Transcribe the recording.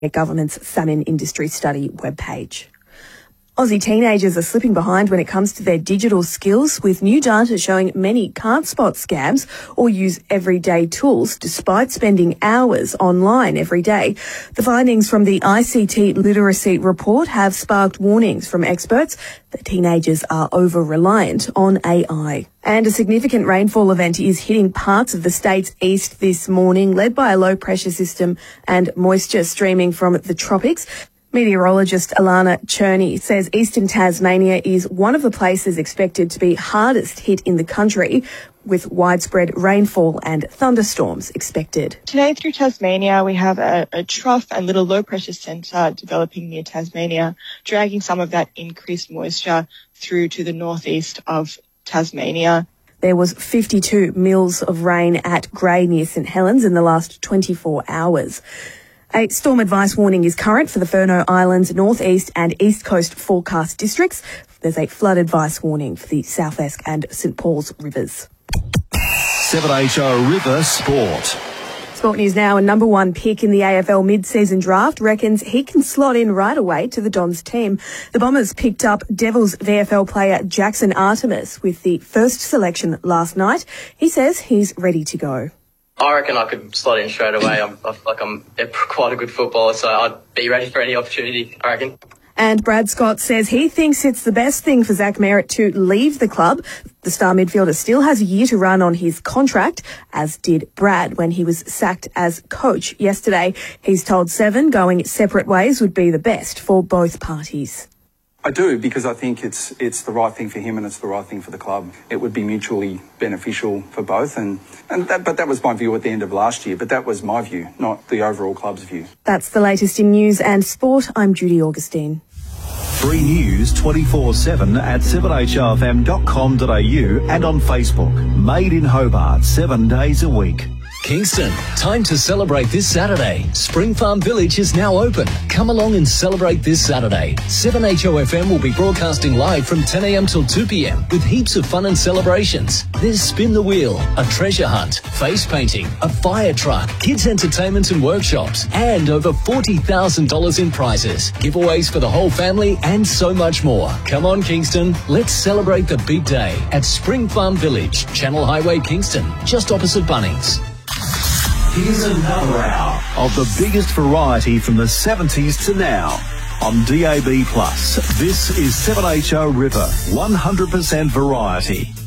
government's salmon industry study webpage. Aussie teenagers are slipping behind when it comes to their digital skills, with new data showing many can't spot scams or use everyday tools despite spending hours online every day. The findings from the ICT Literacy Report have sparked warnings from experts that teenagers are over-reliant on AI. And a significant rainfall event is hitting parts of the state's east this morning, led by a low-pressure system and moisture streaming from the tropics. Meteorologist Alana Cherney says eastern Tasmania is one of the places expected to be hardest hit in the country, with widespread rainfall and thunderstorms expected. Today through Tasmania, we have a trough and little low-pressure centre developing near Tasmania, dragging some of that increased moisture through to the northeast of Tasmania. There was 52 mils of rain at Grey near St Helens in the last 24 hours. A storm advice warning is current for the Furneaux Islands, northeast and east coast forecast districts. There's a flood advice warning for the South Esk and St Paul's rivers. 7HO River Sport. Sport News now, a number one pick in the AFL mid-season draft reckons he can slot in right away to the Dons team. The Bombers picked up Devils VFL player Jackson Artemis with the first selection last night. He says he's ready to go. I reckon I could slot in straight away. I'm quite a good footballer, so I'd be ready for any opportunity, I reckon. And Brad Scott says he thinks it's the best thing for Zach Merrett to leave the club. The star midfielder still has a year to run on his contract, as did Brad when he was sacked as coach yesterday. He's told Seven going separate ways would be the best for both parties. I do, because I think it's the right thing for him and it's the right thing for the club. It would be mutually beneficial for both, but that was my view at the end of last year. But that was my view, not the overall club's view. That's the latest in news and sport. I'm Judy Augustine. Free news 24/7 at 7HRFM.com.au and on Facebook. Made in Hobart, 7 days a week. Kingston, time to celebrate this Saturday. Spring Farm Village is now open. Come along and celebrate this Saturday. 7HOFM will be broadcasting live from 10 a.m. till 2 p.m. with heaps of fun and celebrations. There's Spin the Wheel, a treasure hunt, face painting, a fire truck, kids entertainment and workshops, and over $40,000 in prizes, giveaways for the whole family, and so much more. Come on, Kingston. Let's celebrate the big day at Spring Farm Village, Channel Highway, Kingston, just opposite Bunnings. Here's another hour of the biggest variety from the 70s to now on DAB+. This is 7HO River, 100% variety.